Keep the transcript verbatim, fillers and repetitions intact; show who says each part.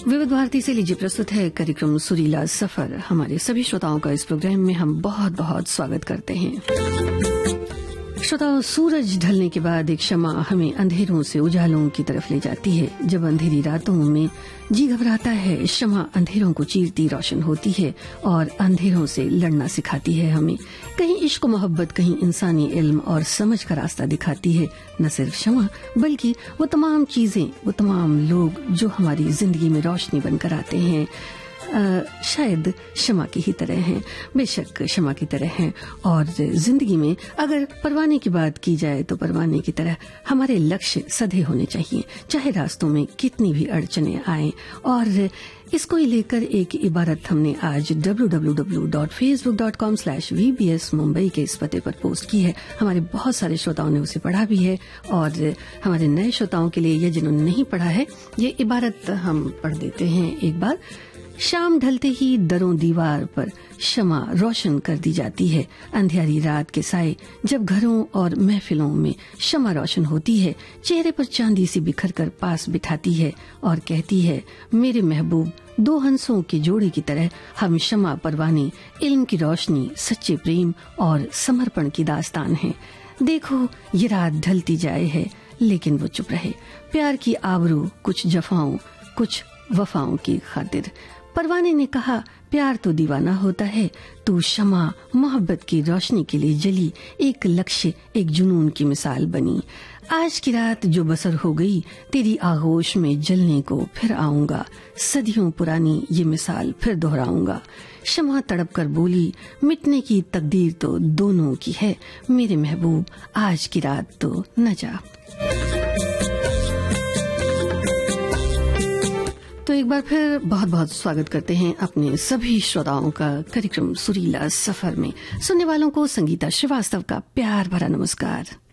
Speaker 1: विविध भारती से लीजिए प्रस्तुत है कार्यक्रम सुरीला सफर। हमारे सभी श्रोताओं का इस प्रोग्राम में हम बहुत बहुत स्वागत करते हैं। श्रोताओं, सूरज ढलने के बाद एक शमा हमें अंधेरों से उजालों की तरफ ले जाती है। जब अंधेरी रातों में जी घबराता है, शमा अंधेरों को चीरती रोशन होती है और अंधेरों से लड़ना सिखाती है हमें। कहीं इश्क मोहब्बत, कहीं इंसानी इल्म और समझ का रास्ता दिखाती है। न सिर्फ शमा बल्कि वो तमाम चीजें, वो तमाम लोग जो हमारी जिंदगी में रोशनी बनकर आते हैं, आ, शायद शमा की ही तरह हैं। बेशक शमा की तरह हैं। और जिंदगी में अगर परवाने की बात की जाए तो परवाने की तरह हमारे लक्ष्य सधे होने चाहिए, चाहे रास्तों में कितनी भी अड़चने आए। और इसको ही लेकर एक इबारत हमने आज W W W dot Facebook dot com slash we B S Mumbai के इस पते पर पोस्ट की है। हमारे बहुत सारे श्रोताओं ने उसे पढ़ा भी है और हमारे नए श्रोताओं के लिए, या जिन्होंने नहीं पढ़ा है, ये इबारत हम पढ़ देते हैं एक बार। शाम ढलते ही दरों दीवार पर शमा रोशन कर दी जाती है। अंधियारी रात के साए जब घरों और महफिलों में शमा रोशन होती है, चेहरे पर चांदी सी बिखर कर पास बिठाती है और कहती है, मेरे महबूब, दो हंसों के जोड़े की तरह हम शमा परवाने, इल्म की रोशनी, सच्चे प्रेम और समर्पण की दास्तान है। देखो ये रात ढलती जाए है, लेकिन वो चुप रहे। प्यार की आबरू कुछ जफाओं, कुछ वफाओं की खातिर। परवाने ने कहा, प्यार तो दीवाना होता है, तू शमा मोहब्बत की रोशनी के लिए जली, एक लक्ष्य, एक जुनून की मिसाल बनी। आज की रात जो बसर हो गई, तेरी आगोश में जलने को फिर आऊंगा, सदियों पुरानी ये मिसाल फिर दोहराऊंगा। शमा तड़प कर बोली, मिटने की तकदीर तो दोनों की है, मेरे महबूब आज की रात तो न जा। तो एक बार फिर बहुत बहुत स्वागत करते हैं अपने सभी श्रोताओं का कार्यक्रम सुरीला सफर में। सुनने वालों को संगीता श्रीवास्तव का प्यार भरा नमस्कार।